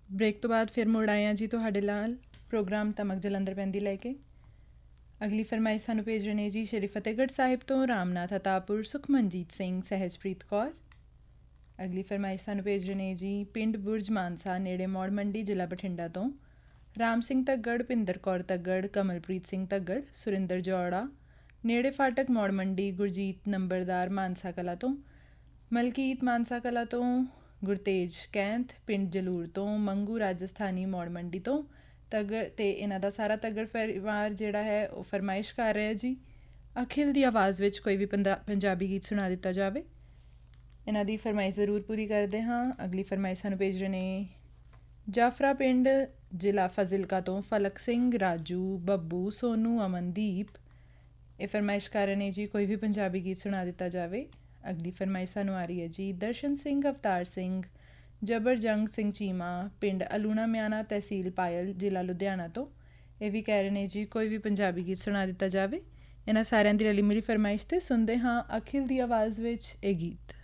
Break ਤੋਂ ਬਾਅਦ ਫਿਰ ਮੁੜ ਆਏ ਹਾਂ ਜੀ ਤੁਹਾਡੇ ਨਾਲ ਪ੍ਰੋਗਰਾਮ ਤਮਕ ਜਲੰਧਰ ਪੈਂਦੀ ਲੈ ਕੇ। ਅਗਲੀ ਫਰਮਾਇਸ਼ ਸਾਨੂੰ ਭੇਜ ਰਹੇ ਨੇ ਜੀ ਸ਼੍ਰੀ ਫਤਿਹਗੜ੍ਹ ਸਾਹਿਬ ਤੋਂ ਰਾਮਨਾਥ ਅਤਾਪੁਰ ਸੁਖਮਨਜੀਤ ਸਿੰਘ ਸਹਿਜਪ੍ਰੀਤ ਕੌਰ। ਅਗਲੀ ਫਰਮਾਇਸ਼ ਸਾਨੂੰ ਭੇਜ ਰਹੇ ਨੇ ਜੀ ਪਿੰਡ ਬੁਰਜ ਮਾਨਸਾ ਨੇੜੇ ਮੌੜ ਮੰਡੀ ਜ਼ਿਲ੍ਹਾ ਬਠਿੰਡਾ ਤੋਂ ਰਾਮ ਸਿੰਘ ਤੱਗੜ, ਭਿੰਦਰ ਕੌਰ ਤੱਗੜ, ਕਮਲਪ੍ਰੀਤ ਸਿੰਘ ਤੱਗੜ, ਸੁਰਿੰਦਰ ਜੌੜਾ ਨੇੜੇ ਫਾਟਕ ਮੌੜ ਮੰਡੀ, ਗੁਰਜੀਤ ਨੰਬਰਦਾਰ ਮਾਨਸਾ ਕਲਾ ਤੋਂ, ਮਲਕੀਤ ਮਾਨਸਾ ਕਲਾ ਤੋਂ, ਗੁਰਤੇਜ ਕੈਂਥ ਪਿੰਡ ਜਲੂਰ ਤੋਂ, ਮੰਗੂ ਰਾਜਸਥਾਨੀ ਮੌੜ ਮੰਡੀ ਤੋਂ ਤੱਗੜ ਅਤੇ ਇਹਨਾਂ ਦਾ ਸਾਰਾ ਤੱਗੜ ਪਰਿਵਾਰ ਜਿਹੜਾ ਹੈ ਉਹ ਫਰਮਾਇਸ਼ ਕਰ ਰਿਹਾ ਜੀ ਅਖਿਲ ਦੀ ਆਵਾਜ਼ ਵਿੱਚ ਕੋਈ ਵੀ ਪੰਜਾਬੀ ਗੀਤ ਸੁਣਾ ਦਿੱਤਾ ਜਾਵੇ। ਇਹਨਾਂ ਦੀ ਫਰਮਾਇਸ਼ ਜ਼ਰੂਰ ਪੂਰੀ ਕਰਦੇ ਹਾਂ। ਅਗਲੀ ਫਰਮਾਇਸ਼ ਸਾਨੂੰ ਭੇਜ ਰਹੇ ਨੇ ਜਾਫਰਾ ਪਿੰਡ ਜ਼ਿਲ੍ਹਾ ਫਾਜ਼ਿਲਕਾ ਤੋਂ ਫਲਕ ਸਿੰਘ, ਰਾਜੂ, ਬੱਬੂ, ਸੋਨੂ, ਅਮਨਦੀਪ ਇਹ ਫਰਮਾਇਸ਼ ਕਰ ਰਹੇ ਨੇ ਜੀ ਕੋਈ ਵੀ ਪੰਜਾਬੀ ਗੀਤ ਸੁਣਾ ਦਿੱਤਾ ਜਾਵੇ। ਅਗਲੀ ਫਰਮਾਇਸ਼ ਸਾਨੂੰ ਆ ਰਹੀ ਹੈ ਜੀ ਦਰਸ਼ਨ ਸਿੰਘ, ਅਵਤਾਰ ਸਿੰਘ, ਜਬਰਜੰਗ ਸਿੰਘ ਚੀਮਾ ਪਿੰਡ ਅਲੂਣਾ ਮਿਆਣਾ ਤਹਿਸੀਲ ਪਾਇਲ ਜ਼ਿਲ੍ਹਾ ਲੁਧਿਆਣਾ ਤੋਂ ਇਹ ਵੀ ਕਹਿ ਰਹੇ ਨੇ ਜੀ ਕੋਈ ਵੀ ਪੰਜਾਬੀ ਗੀਤ ਸੁਣਾ ਦਿੱਤਾ ਜਾਵੇ। ਇਹਨਾਂ ਸਾਰਿਆਂ ਦੀ ਰਲੀ ਮਿਲੀ ਫਰਮਾਇਸ਼ 'ਤੇ ਸੁਣਦੇ ਹਾਂ ਅਖਿਲ ਦੀ ਆਵਾਜ਼ ਵਿੱਚ ਇਹ ਗੀਤ।